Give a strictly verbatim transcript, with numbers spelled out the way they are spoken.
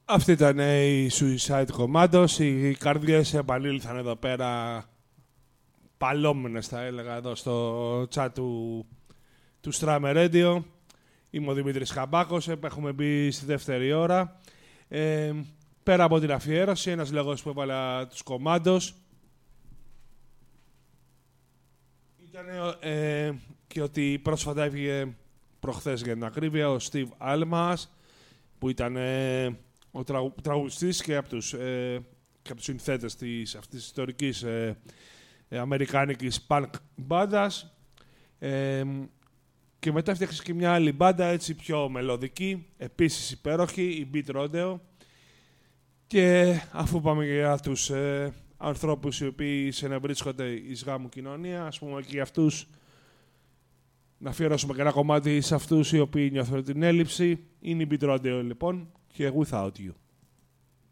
Αυτή ήταν η Suicide Commandos. Οι καρδιές επανήλθαν εδώ πέρα, παλόμενες θα έλεγα, εδώ στο chat του, του Strammer Radio. Είμαι ο Δημήτρης Χαμπάκος, έχουμε μπει στη δεύτερη ώρα. Ε, πέρα από την αφιέρωση, ένας λόγος που έβαλα τους Commandos ήταν ε, και ότι πρόσφατα έφυγε, προχθές για την ακρίβεια, ο Steve Almas, που ήταν ε, ο τραγου, τραγουδιστής και από τους, ε, και από τους συνθέτες της, αυτής της ιστορικής ε, ε, αμερικάνικης punk μπάντας. Ε, και μετά έφτιαξε και μια άλλη μπάντα, έτσι πιο μελωδική, επίσης υπέροχη, η Beat Rodeo. Και αφού πάμε για τους ε, ανθρώπους οι οποίοι συνευρίσκονται εις γάμου κοινωνία, ας πούμε και για αυτούς, να αφιερώσουμε και ένα κομμάτι σε αυτούς οι οποίοι νιώθουν την έλλειψη. Είναι η Beat Rodeo λοιπόν και Without You.